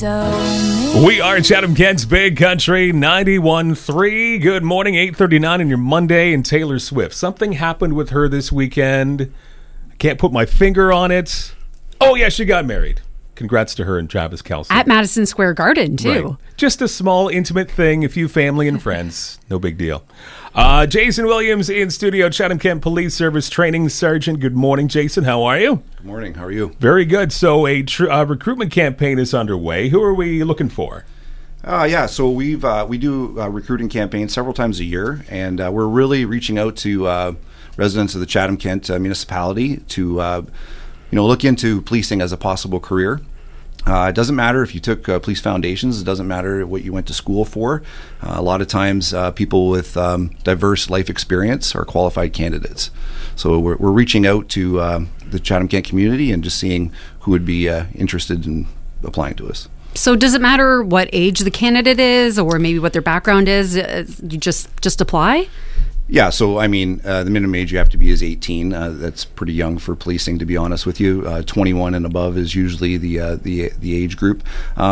We are Chatham-Kent's Big Country 91.3. Good morning, 8:39 on your Monday. And Taylor Swift. Something happened with her this weekend. I can't put my finger on it. Oh, yeah, she got married. Congrats to her and Travis Kelce. At Madison Square Garden, too. Right. Just a small, intimate thing. A few family and friends. No big deal. Jason Williams in studio, Chatham-Kent Police Service Training Sergeant. Good morning, Jason. How are you? Good morning. How are you? Very good. So a recruitment campaign is underway. Who are we looking for? So we do recruiting campaigns several times a year, and we're really reaching out to residents of the Chatham-Kent municipality to look into policing as a possible career. It doesn't matter if you took police foundations. It doesn't matter what you went to school for. A lot of times people with diverse life experience are qualified candidates. So we're reaching out to the Chatham-Kent community and just seeing who would be interested in applying to us. So does it matter what age the candidate is or maybe what their background is? You just apply? Yeah, so I mean, the minimum age you have to be is 18. That's pretty young for policing, to be honest with you. 21 and above is usually the age group.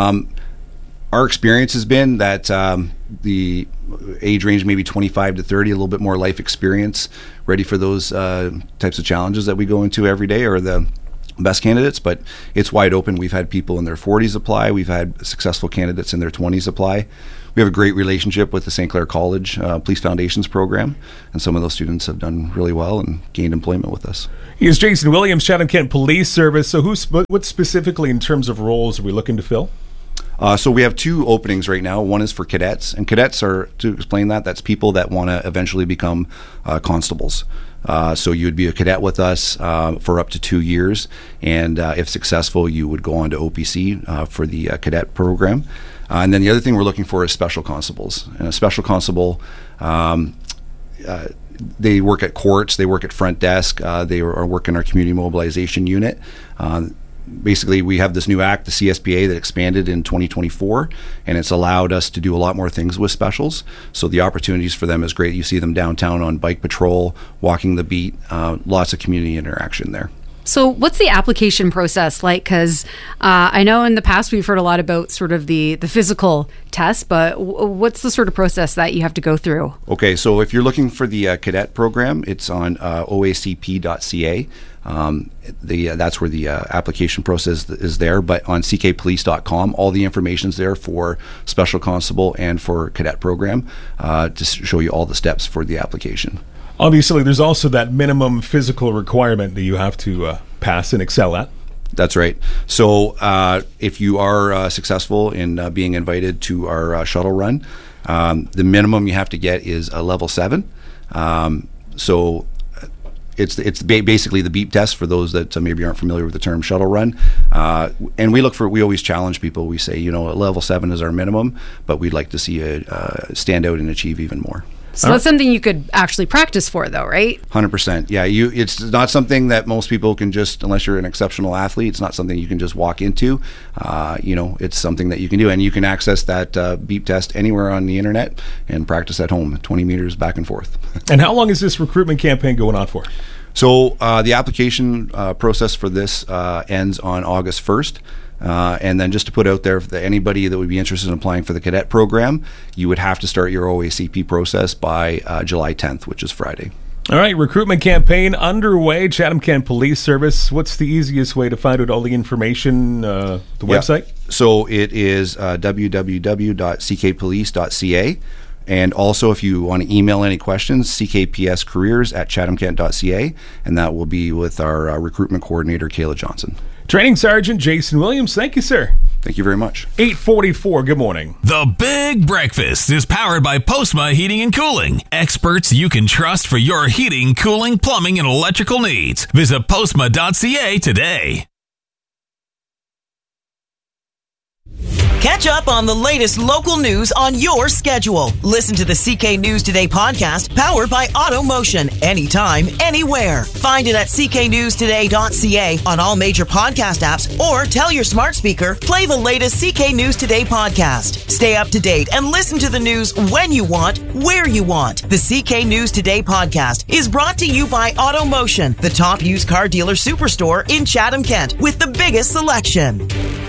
Our experience has been that the age range maybe 25 to 30, a little bit more life experience, ready for those types of challenges that we go into every day, are the best candidates, but it's wide open. We've had people in their 40s apply. We've had successful candidates in their 20s apply. We have a great relationship with the St. Clair College Police Foundations program, and some of those students have done really well and gained employment with us. He is Jason Williams, Chatham-Kent Police Service. So what specifically in terms of roles are we looking to fill? So we have two openings right now. One is for cadets, and cadets are, to explain that's people that want to eventually become constables. So you would be a cadet with us for up to 2 years, and if successful, you would go on to OPC for the cadet program. And then the other thing we're looking for is special constables. And a special constable, they work at courts, they work at front desk, they are working our community mobilization unit. Basically, we have this new act, the CSPA, that expanded in 2024, and it's allowed us to do a lot more things with specials. So the opportunities for them is great. You see them downtown on bike patrol, walking the beat, lots of community interaction there. So what's the application process like? Because I know in the past we've heard a lot about sort of the physical test, but what's the sort of process that you have to go through? Okay, so if you're looking for the cadet program, it's on oacp.ca. That's where the application process is there, but on ckpolice.com, all the information's there for special constable and for cadet program to show you all the steps for the application. Obviously, there's also that minimum physical requirement that you have to pass and excel at. That's right. So if you are successful in being invited to our shuttle run, the minimum you have to get is a level 7. So it's basically the beep test for those that maybe aren't familiar with the term shuttle run. And we always challenge people. We say, a level 7 is our minimum, but we'd like to see you stand out and achieve even more. So that's something you could actually practice for, though, right? 100%. Yeah, it's not something that most people can just, unless you're an exceptional athlete, it's not something you can just walk into. It's something that you can do, and you can access that beep test anywhere on the internet and practice at home, 20 meters back and forth. And how long is this recruitment campaign going on for? So the application process for this ends on August 1st. And then just to put out there, for anybody that would be interested in applying for the cadet program, you would have to start your OACP process by July 10th, which is Friday. All right, recruitment campaign underway, Chatham-Kent Police Service. What's the easiest way to find out all the information, the website? So it is www.ckpolice.ca. And also, if you want to email any questions, ckpscareers@chathamkent.ca, and that will be with our recruitment coordinator, Kayla Johnson. Training Sergeant Jason Williams, thank you, sir. Thank you very much. 8:44, good morning. The Big Breakfast is powered by Postma Heating and Cooling. Experts you can trust for your heating, cooling, plumbing, and electrical needs. Visit postma.ca today. Catch up on the latest local news on your schedule. Listen to the CK News Today podcast, powered by AutoMotion, anytime, anywhere. Find it at cknewstoday.ca on all major podcast apps, or tell your smart speaker, play the latest CK News Today podcast. Stay up to date and listen to the news when you want, where you want. The CK News Today podcast is brought to you by AutoMotion, the top used car dealer superstore in Chatham-Kent with the biggest selection.